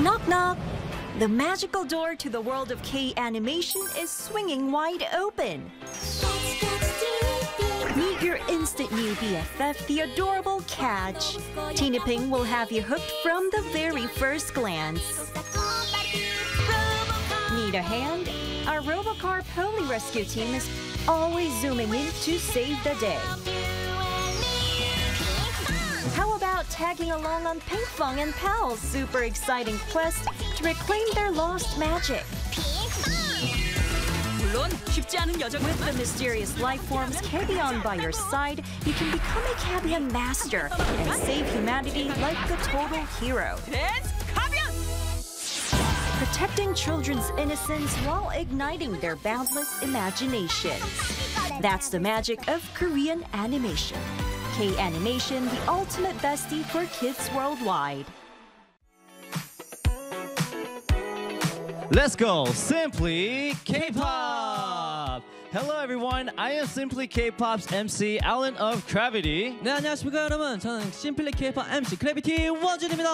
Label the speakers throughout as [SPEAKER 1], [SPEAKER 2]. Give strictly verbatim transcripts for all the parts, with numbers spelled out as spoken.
[SPEAKER 1] Knock knock! The magical door to the world of K-animation is swinging wide open. Meet your instant new B F F, the adorable Catch. Tina Ping will have you hooked from the very first glance. Need a hand? Our Robocar Poli Rescue team is always zooming in to save the day. How about tagging along on Pinkfong and Pal's super exciting quest to reclaim their lost magic?
[SPEAKER 2] 물론 쉽지 않은 여정.
[SPEAKER 1] With the mysterious life forms Cabion by your side, you can become a Cabion master and save humanity like a total hero.
[SPEAKER 2] 댄스 가면!
[SPEAKER 1] Protecting children's innocence while igniting their boundless imaginations. That's the magic of Korean animation. K-animation, the ultimate bestie for kids worldwide.
[SPEAKER 3] Let's go, Simply K-pop! Hello everyone, I am Simply K-pop's M C Alan of Gravity.
[SPEAKER 4] 네, 안녕하십니까 여러분. 저는 심플리 K-pop 엠씨 그래비티 원준입니다.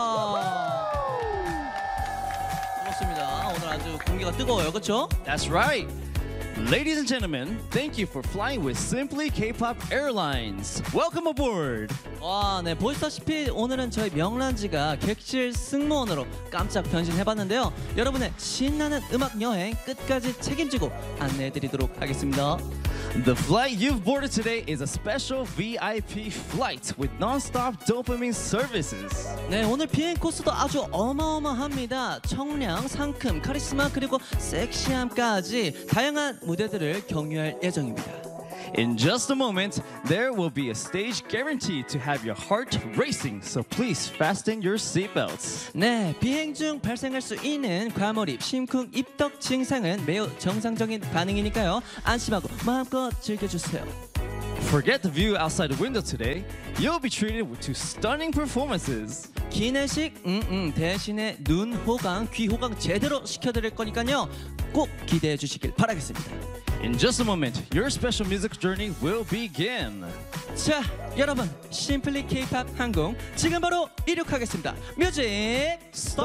[SPEAKER 4] 반갑습니다. 오늘 아주 공기가 뜨거워요, 그렇죠?
[SPEAKER 3] That's right. Ladies and gentlemen, thank you for flying with Simply K-pop Airlines. Welcome aboard.
[SPEAKER 4] 와, 네, 보시다시피 오늘은 저희 명란지가 객실 승무원으로 깜짝 변신해봤는데요. 여러분의 신나는 음악 여행 끝까지 책임지고 안내해드리도록 하겠습니다.
[SPEAKER 3] The flight you've boarded today is a special V I P flight with non-stop dopamine services.
[SPEAKER 4] 네, 오늘 비행 코스도 아주 어마어마합니다. 청량, 상큼, 카리스마 그리고 섹시함까지 다양한 무대들을 경유할 예정입니다.
[SPEAKER 3] In just a moment, there will be a stage guaranteed to have your heart racing, so please fasten your seatbelts.
[SPEAKER 4] 네, 비행 중 발생할 수 있는 과몰입, 심쿵, 입덕 증상은 매우 정상적인 반응이니까요. 안심하고 마음껏 즐겨주세요.
[SPEAKER 3] Forget the view outside the window today. You'll be treated to stunning performances.
[SPEAKER 4] 기내식 음, 음, 대신에 눈 호강, 귀 호강 제대로 시켜드릴 거니까요. 꼭 기대해 주시길 바라겠습니다.
[SPEAKER 3] In just a moment, your special music journey will begin.
[SPEAKER 4] 자, 여러분, 심플리 K-팝 항공 지금 바로 이륙하겠습니다. 뮤직 스타트!